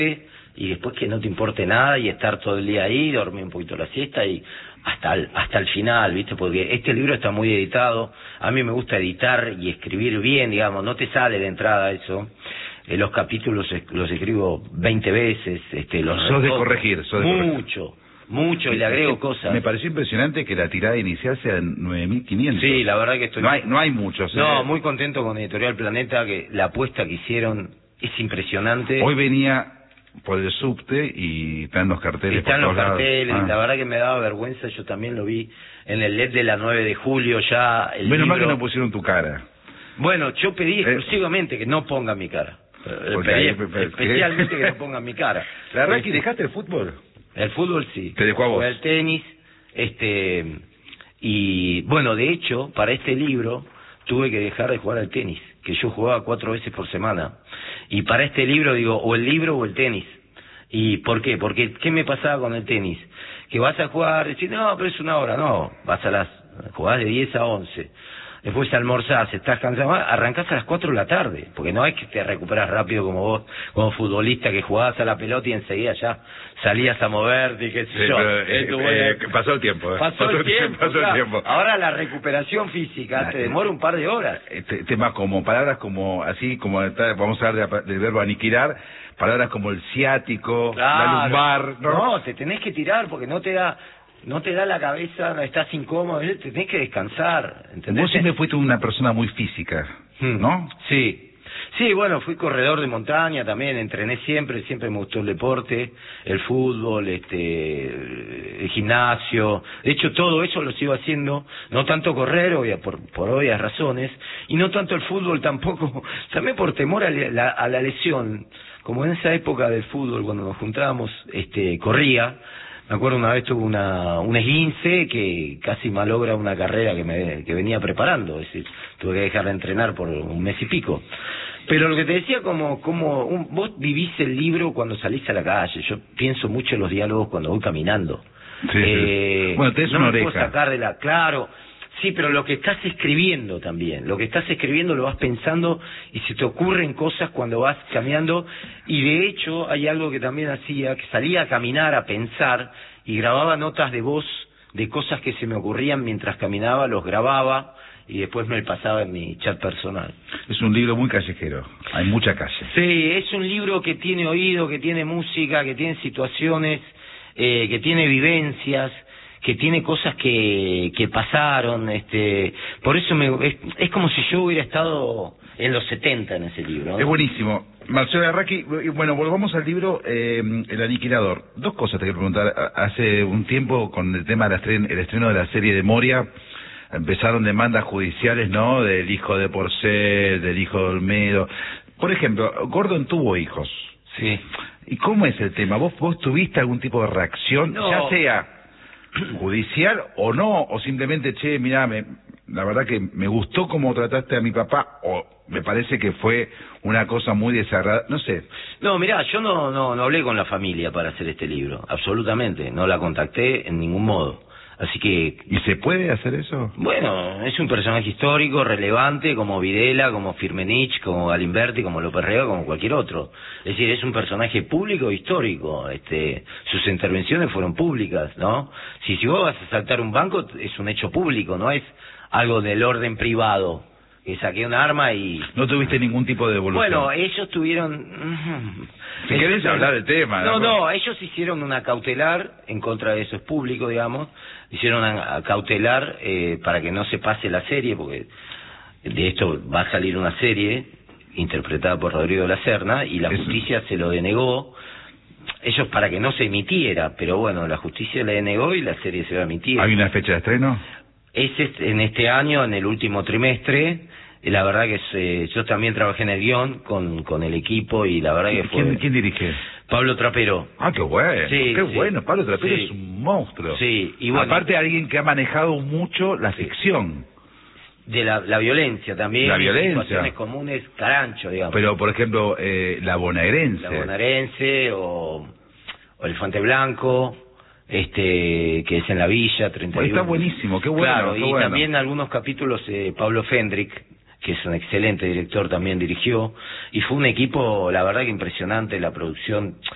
y después que no te importe nada y estar todo el día ahí, dormir un poquito la siesta y hasta el final, ¿viste? Porque este libro está muy editado, a mí me gusta editar y escribir bien, digamos, no te sale de entrada eso. Los capítulos los escribo 20 veces, sos de corregir, mucho, y le agrego cosas. Me pareció impresionante que la tirada inicial sea de 9.500. Sí, la verdad que estoy... No hay muchos. No, muy contento con Editorial Planeta, que la apuesta que hicieron es impresionante. Hoy venía por el subte y están los carteles. Están los carteles, la verdad que me daba vergüenza, yo también lo vi en el LED de la 9 de julio ya. Menos mal que no pusieron tu cara. Bueno, yo pedí exclusivamente que no pongan mi cara. Pedí especialmente que no pongan mi cara. ¿La verdad que dejaste el fútbol? El fútbol sí. ¿Te dejó a vos? El tenis, y bueno, de hecho, para este libro tuve que dejar de jugar al tenis, que yo jugaba 4 veces por semana. Y para este libro digo, o el libro o el tenis. ¿Y por qué? Porque, ¿qué me pasaba con el tenis? Que vas a jugar, decís, no, pero es 1 hora, no, jugás de 10 a 11. Después almorzás, estás cansado, arrancás a las 4 de la tarde, porque no es que te recuperas rápido como vos, como futbolista, que jugabas a la pelota y enseguida ya salías a moverte y qué sé yo. Pasó el tiempo. Pasó el tiempo. Ahora la recuperación física te demora un par de horas. Temas como, palabras como, así como, vamos a hablar del verbo aniquilar, palabras como el ciático, la lumbar. No, te tenés que tirar porque no te da la cabeza, no estás incómodo, te tenés que descansar, ¿entendés? Vos siempre fuiste una persona muy física, ¿no? Sí, bueno, fui corredor de montaña también, entrené siempre me gustó el deporte, el fútbol, el gimnasio. De hecho, todo eso lo sigo haciendo, no tanto correr, por obvias razones, y no tanto el fútbol tampoco, también por temor a la lesión. Como en esa época del fútbol, cuando nos juntábamos, corría. Me acuerdo una vez tuve un esguince que casi malogra una carrera que venía preparando, es decir, tuve que dejar de entrenar por 1 mes y pico. Pero lo que te decía, vos vivís el libro cuando salís a la calle, yo pienso mucho en los diálogos cuando voy caminando. Sí. Bueno, tenés una oreja. No me puedo sacar claro. Sí, pero lo que estás escribiendo también, lo lo vas pensando y se te ocurren cosas cuando vas caminando, y de hecho hay algo que también hacía, que salía a caminar, a pensar, y grababa notas de voz de cosas que se me ocurrían mientras caminaba, los grababa y después me pasaba en mi chat personal. Es un libro muy callejero, hay mucha calle. Sí, es un libro que tiene oído, que tiene música, que tiene situaciones, que tiene vivencias, que tiene cosas que pasaron, por eso es como si yo hubiera estado en los 70 en ese libro, ¿no? Es buenísimo. Marcelo Larraqui, bueno, volvamos al libro El Aniquilador. 2 cosas te quiero preguntar. Hace un tiempo, con el tema del estreno de la serie de Moria, empezaron demandas judiciales, ¿no? Del hijo de Porcel, del hijo de Olmedo. Por ejemplo, Gordon tuvo hijos. Sí. ¿Y cómo es el tema? ¿Vos tuviste algún tipo de reacción? No. Ya sea judicial o no, o simplemente, che, mirá, la verdad que me gustó cómo trataste a mi papá, o me parece que fue una cosa muy desagradable, no sé. No, mirá, yo no hablé con la familia para hacer este libro, absolutamente, no la contacté en ningún modo. Así que... ¿Y se puede hacer eso? Bueno, es un personaje histórico, relevante, como Videla, como Firmenich, como Galimberti, como López Rega, como cualquier otro. Es decir, es un personaje público histórico. Sus intervenciones fueron públicas, ¿no? Si vos vas a asaltar un banco, es un hecho público, no es algo del orden privado. Que saqué un arma y... ¿No tuviste ningún tipo de devolución? Bueno, ellos tuvieron... Si querés hablar del tema... No, ellos hicieron una cautelar en contra de eso, es público, digamos. Hicieron una cautelar para que no se pase la serie, porque de esto va a salir una serie interpretada por Rodrigo La Serna, y la justicia se lo denegó. Ellos para que no se emitiera, pero bueno, la justicia le denegó y la serie se va a emitir. ¿Hay una fecha de estreno? Es en este año, en el último trimestre. La verdad que yo también trabajé en el guión con el equipo, y la verdad que fue... ¿Quién dirige? Pablo Trapero. Ah, qué bueno, sí, qué bueno. Pablo Trapero es un monstruo. Sí, y bueno, aparte alguien que ha manejado mucho la ficción. De la violencia también. La violencia. Situaciones comunes, Carancho, digamos. Pero, por ejemplo, La Bonaerense. La Bonaerense o Elefante Blanco... que es en la Villa, 31. Está buenísimo, qué bueno. Claro, qué y bueno. también algunos capítulos Pablo Fendrick, que es un excelente director, también dirigió, y fue un equipo, la verdad que impresionante, la producción.